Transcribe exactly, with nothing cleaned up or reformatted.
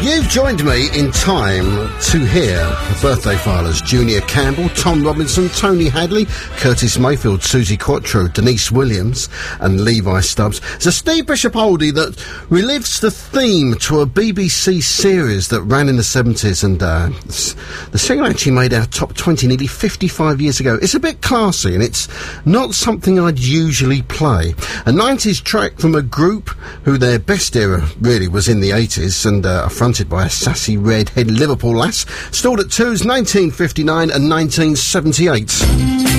You've joined me in time to hear the birthday filers: Junior Campbell, Tom Robinson, Tony Hadley, Curtis Mayfield, Susie Quattro, Denise Williams and Levi Stubbs. It's a Steve Bishop oldie that relives the theme to a B B C series that ran in the seventies, and uh, the singer actually made our top twenty nearly fifty-five years ago. It's a bit classy and it's not something I'd usually play. A nineties track from a group who their best era really was in the eighties, and uh, fronted by a sassy redhead Liverpool lass, stalled at twos nineteen fifty-nine and nineteen seventy-eight.